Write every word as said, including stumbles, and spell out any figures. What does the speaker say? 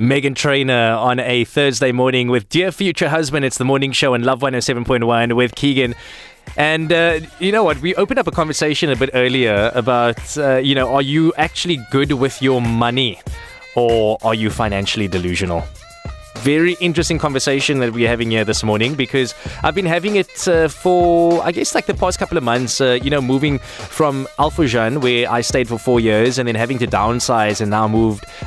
Meghan Trainor on a Thursday morning with Dear Future Husband. It's the morning show on Love one oh seven point one with Keegan. And uh, you know what? We opened up a conversation a bit earlier about, uh, you know, are you actually good with your money or are you financially delusional? Very interesting conversation that we're having here this morning, because I've been having it uh, for, I guess, like the past couple of months, uh, you know, moving from Alphujan, where I stayed for four years, and then having to downsize and now moved